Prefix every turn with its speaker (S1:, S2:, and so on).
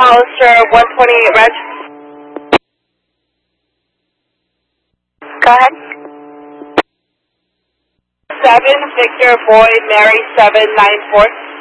S1: Hollister 128 Reg. Go ahead. 7 Victor Boyd Mary 794.